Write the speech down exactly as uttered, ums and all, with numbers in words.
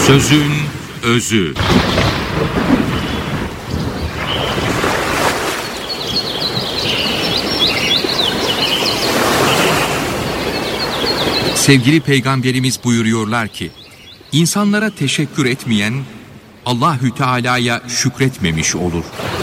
Sözün özü. Sevgili Peygamberimiz buyuruyorlar ki, insanlara teşekkür etmeyen Allahü Teala'ya şükretmemiş olur.